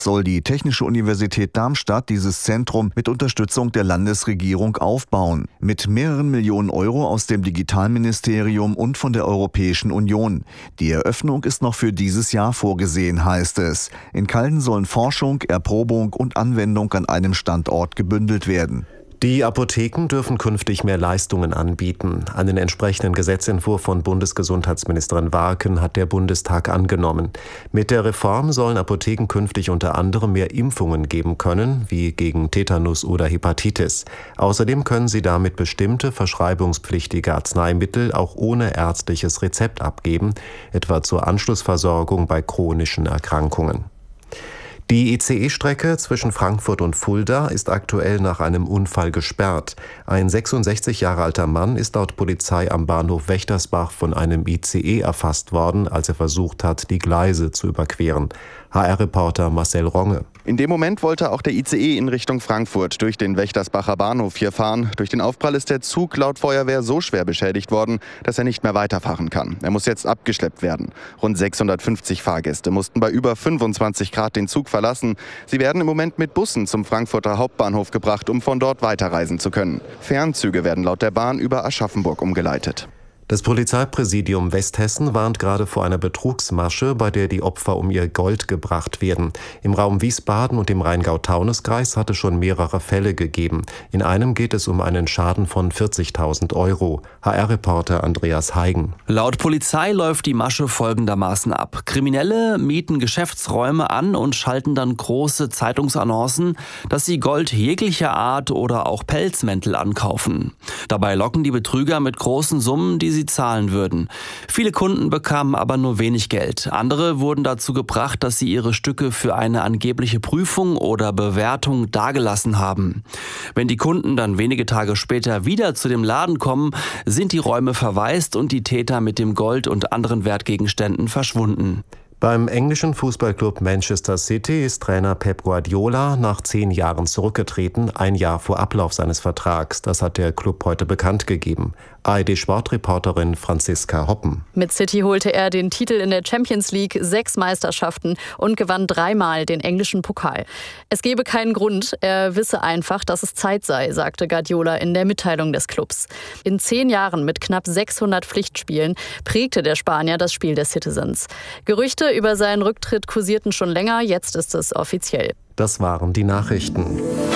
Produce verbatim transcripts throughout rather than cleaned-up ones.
soll die Technische Universität Darmstadt dieses Zentrum mit Unterstützung der Landesregierung aufbauen. Mit mehreren Millionen Euro aus dem Digitalministerium und von der Europäischen Union. Die Eröffnung ist noch für dieses Jahr vorgesehen, heißt es. In Calden sollen Forschung, Erprobung und Anwendung an einem Standort gebündelt werden. Die Apotheken dürfen künftig mehr Leistungen anbieten. Einen entsprechenden Gesetzentwurf von Bundesgesundheitsministerin Warken hat der Bundestag angenommen. Mit der Reform sollen Apotheken künftig unter anderem mehr Impfungen geben können, wie gegen Tetanus oder Hepatitis. Außerdem können sie damit bestimmte verschreibungspflichtige Arzneimittel auch ohne ärztliches Rezept abgeben, etwa zur Anschlussversorgung bei chronischen Erkrankungen. Die I C E-Strecke zwischen Frankfurt und Fulda ist aktuell nach einem Unfall gesperrt. Ein sechsundsechzig Jahre alter Mann ist laut Polizei am Bahnhof Wächtersbach von einem I C E erfasst worden, als er versucht hat, die Gleise zu überqueren. H R-Reporter Marcel Ronge. In dem Moment wollte auch der I C E in Richtung Frankfurt durch den Wächtersbacher Bahnhof hier fahren. Durch den Aufprall ist der Zug laut Feuerwehr so schwer beschädigt worden, dass er nicht mehr weiterfahren kann. Er muss jetzt abgeschleppt werden. Rund sechshundertfünfzig Fahrgäste mussten bei über fünfundzwanzig Grad den Zug verlassen. Sie werden im Moment mit Bussen zum Frankfurter Hauptbahnhof gebracht, um von dort weiterreisen zu können. Fernzüge werden laut der Bahn über Aschaffenburg umgeleitet. Das Polizeipräsidium Westhessen warnt gerade vor einer Betrugsmasche, bei der die Opfer um ihr Gold gebracht werden. Im Raum Wiesbaden und im Rheingau-Taunus-Kreis hat es schon mehrere Fälle gegeben. In einem geht es um einen Schaden von vierzigtausend Euro. H R-Reporter Andreas Heigen. Laut Polizei läuft die Masche folgendermaßen ab. Kriminelle mieten Geschäftsräume an und schalten dann große Zeitungsannoncen, dass sie Gold jeglicher Art oder auch Pelzmäntel ankaufen. Dabei locken die Betrüger mit großen Summen, die sie zahlen würden. Viele Kunden bekamen aber nur wenig Geld. Andere wurden dazu gebracht, dass sie ihre Stücke für eine angebliche Prüfung oder Bewertung dagelassen haben. Wenn die Kunden dann wenige Tage später wieder zu dem Laden kommen, sind die Räume verwaist und die Täter mit dem Gold und anderen Wertgegenständen verschwunden. Beim englischen Fußballclub Manchester City ist Trainer Pep Guardiola nach zehn Jahren zurückgetreten, ein Jahr vor Ablauf seines Vertrags. Das hat der Club heute bekannt gegeben. A R D-Sportreporterin Franziska Hoppen. Mit City holte er den Titel in der Champions League, sechs Meisterschaften und gewann dreimal den englischen Pokal. Es gebe keinen Grund, er wisse einfach, dass es Zeit sei, sagte Guardiola in der Mitteilung des Clubs. In zehn Jahren mit knapp sechshundert Pflichtspielen prägte der Spanier das Spiel der Citizens. Gerüchte über seinen Rücktritt kursierten schon länger, jetzt ist es offiziell. Das waren die Nachrichten.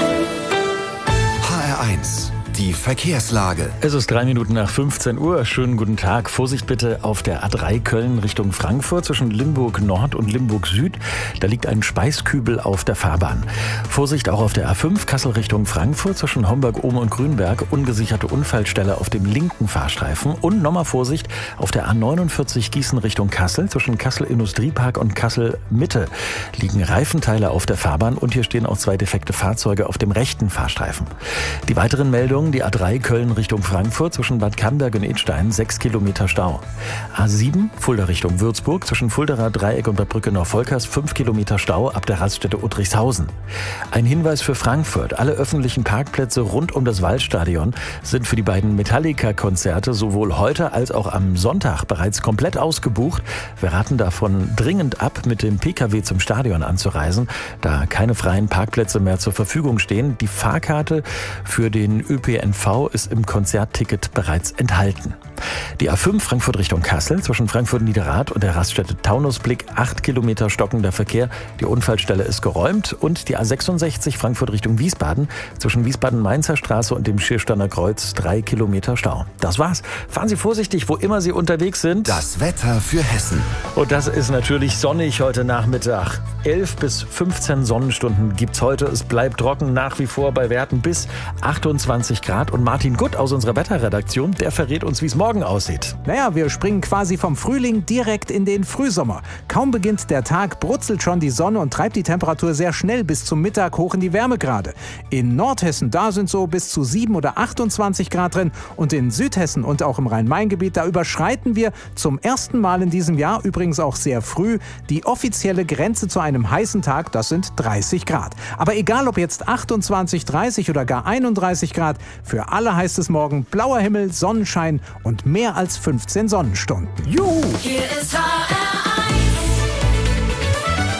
H R eins. Die Verkehrslage. Es ist drei Minuten nach fünfzehn Uhr. Schönen guten Tag. Vorsicht bitte auf der A drei Köln Richtung Frankfurt zwischen Limburg Nord und Limburg Süd. Da liegt ein Speiskübel auf der Fahrbahn. Vorsicht auch auf der A fünf Kassel Richtung Frankfurt zwischen Homburg-Ohm und Grünberg. Ungesicherte Unfallstelle auf dem linken Fahrstreifen. Und nochmal Vorsicht auf der A neunundvierzig Gießen Richtung Kassel zwischen Kassel Industriepark und Kassel Mitte. Liegen Reifenteile auf der Fahrbahn und hier stehen auch zwei defekte Fahrzeuge auf dem rechten Fahrstreifen. Die weiteren Meldungen: Die A drei Köln Richtung Frankfurt zwischen Bad Camberg und Idstein, sechs Kilometer Stau. A sieben Fulda Richtung Würzburg zwischen Fuldaer Dreieck und Bad Brücke-Nordvolkers, fünf Kilometer Stau ab der Raststätte Uttrichshausen. Ein Hinweis für Frankfurt: Alle öffentlichen Parkplätze rund um das Waldstadion sind für die beiden Metallica-Konzerte sowohl heute als auch am Sonntag bereits komplett ausgebucht. Wir raten davon dringend ab, mit dem Pkw zum Stadion anzureisen, da keine freien Parkplätze mehr zur Verfügung stehen. Die Fahrkarte für den Ö P N V ist im Konzertticket bereits enthalten. Die A fünf Frankfurt Richtung Kassel zwischen Frankfurt-Niederrad und der Raststätte Taunusblick, acht Kilometer stockender Verkehr. Die Unfallstelle ist geräumt. Und die A sechsundsechzig Frankfurt Richtung Wiesbaden zwischen Wiesbaden-Mainzer Straße und dem Schiersteiner Kreuz, drei Kilometer Stau. Das war's. Fahren Sie vorsichtig, wo immer Sie unterwegs sind. Das Wetter für Hessen. Und das ist natürlich sonnig heute Nachmittag. elf bis fünfzehn Sonnenstunden gibt's heute. Es bleibt trocken, nach wie vor bei Werten bis achtundzwanzig Grad. Und Martin Gutt aus unserer Wetterredaktion, der verrät uns, wie es morgen aussieht. Naja, wir springen quasi vom Frühling direkt in den Frühsommer. Kaum beginnt der Tag, brutzelt schon die Sonne und treibt die Temperatur sehr schnell bis zum Mittag hoch in die Wärmegrade. In Nordhessen, da sind so bis zu sieben oder achtundzwanzig Grad drin. Und in Südhessen und auch im Rhein-Main-Gebiet, da überschreiten wir zum ersten Mal in diesem Jahr, übrigens auch sehr früh, die offizielle Grenze zu einem heißen Tag, das sind dreißig Grad. Aber egal ob jetzt achtundzwanzig, dreißig oder gar einunddreißig Grad, für alle heißt es morgen blauer Himmel, Sonnenschein und mehr als fünfzehn Sonnenstunden. Juhu! Hier ist H R eins. Die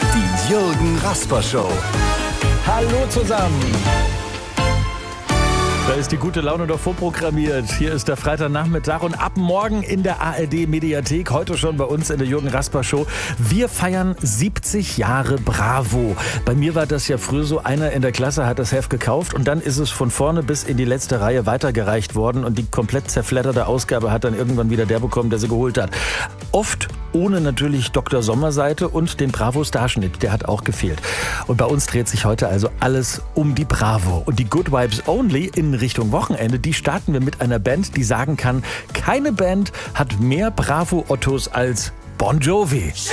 Jürgen Rasper Show. Hallo zusammen. Da ist die gute Laune doch vorprogrammiert. Hier ist der Freitagnachmittag und ab morgen in der A R D-Mediathek, heute schon bei uns in der Jürgen Rasper Show. Wir feiern siebzig Jahre Bravo. Bei mir war das ja früher so, einer in der Klasse hat das Heft gekauft und dann ist es von vorne bis in die letzte Reihe weitergereicht worden und die komplett zerfledderte Ausgabe hat dann irgendwann wieder der bekommen, der sie geholt hat. Oft ohne natürlich Doktor Sommer-Seite und den Bravo-Starschnitt, der hat auch gefehlt. Und bei uns dreht sich heute also alles um die Bravo. Und die Good Vibes Only in Richtung Wochenende, die starten wir mit einer Band, die sagen kann, keine Band hat mehr Bravo-Ottos als Bon Jovi. Show